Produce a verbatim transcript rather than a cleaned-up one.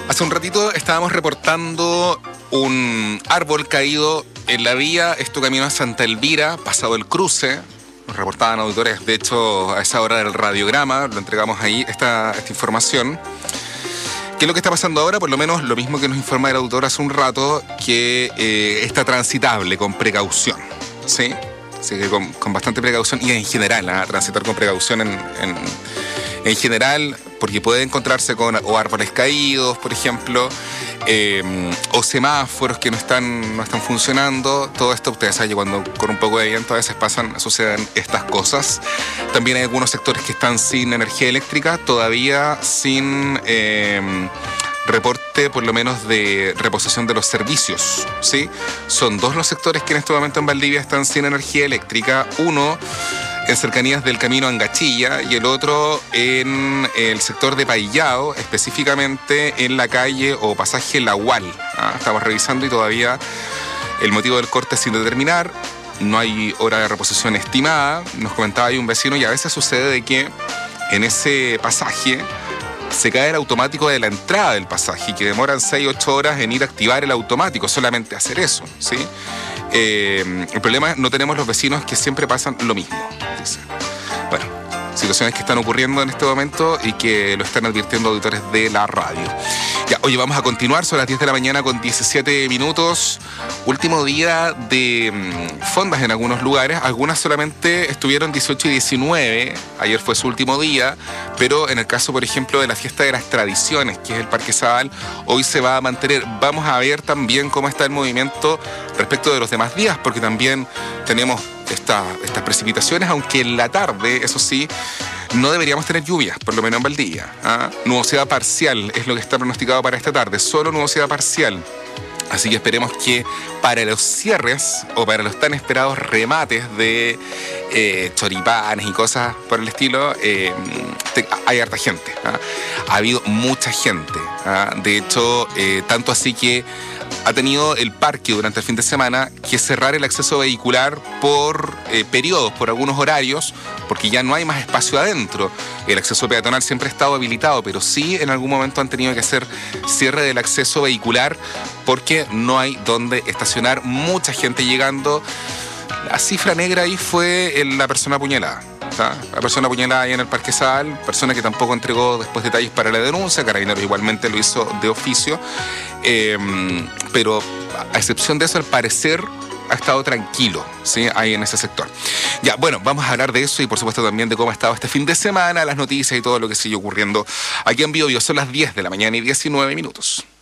Hace un ratito estábamos reportando un árbol caído en la vía, esto camino a Santa Elvira, pasado el cruce. Nos reportaban auditores, de hecho, a esa hora del radiograma, lo entregamos ahí, esta, esta información. ¿Qué es lo que está pasando ahora? Por lo menos lo mismo que nos informa el autor hace un rato, que eh, está transitable con precaución, ¿sí? Así que con, con bastante precaución y en general, ¿eh? transitar con precaución en, en, en general, porque puede encontrarse con o árboles caídos, por ejemplo, eh, o semáforos que no están, no están funcionando. Todo esto, ustedes saben que cuando con un poco de viento a veces pasan, suceden estas cosas. También hay algunos sectores que están sin energía eléctrica, todavía sin eh, reporte, por lo menos, de reposición de los servicios, ¿sí? Son dos los sectores que en este momento en Valdivia están sin energía eléctrica. Uno en cercanías del camino a Angachilla y el otro en el sector de Paillao, específicamente en la calle o pasaje La Gual. ¿Ah? Estamos revisando y todavía el motivo del corte es sin determinar. No hay hora de reposición estimada. Nos comentaba ahí un vecino y a veces sucede de que en ese pasaje se cae el automático de la entrada del pasaje y que demoran seis, ocho horas en ir a activar el automático, solamente hacer eso, ¿sí? Eh, el problema es no tenemos los vecinos que siempre pasan lo mismo, dice. Bueno, situaciones que están ocurriendo en este momento y que lo están advirtiendo auditores de la radio. Ya, oye, vamos a continuar, son las diez de la mañana con diecisiete minutos. Último día de mmm, fondas en algunos lugares. Algunas solamente estuvieron dieciocho y diecinueve. Ayer fue su último día. Pero en el caso, por ejemplo, de la fiesta de las tradiciones, que es el Parque Zabal, hoy se va a mantener. Vamos a ver también cómo está el movimiento respecto de los demás días, porque también tenemos esta, estas precipitaciones, aunque en la tarde, eso sí, no deberíamos tener lluvias, por lo menos en Valdivia. ¿ah? Nubosidad parcial es lo que está pronosticado para esta tarde, solo nubosidad parcial. Así que esperemos que para los cierres o para los tan esperados remates de eh, choripanes y cosas por el estilo, eh, te, hay harta gente. ¿ah? Ha habido mucha gente. ¿ah? De hecho, eh, tanto así que ha tenido el parque durante el fin de semana que cerrar el acceso vehicular por eh, periodos, por algunos horarios, porque ya no hay más espacio adentro. El acceso peatonal siempre ha estado habilitado, pero sí en algún momento han tenido que hacer cierre del acceso vehicular porque no hay donde estacionar. Mucha gente llegando. La cifra negra ahí fue la persona apuñalada. ¿tá? La persona apuñalada ahí en el Parque Zabal, persona que tampoco entregó después detalles para la denuncia. Carabineros igualmente lo hizo de oficio. Eh, pero a excepción de eso, al parecer ha estado tranquilo, ¿sí? Ahí en ese sector. Ya, bueno, vamos a hablar de eso y por supuesto también de cómo ha estado este fin de semana, las noticias y todo lo que sigue ocurriendo aquí en Bio Bio. Son las diez de la mañana y diecinueve minutos.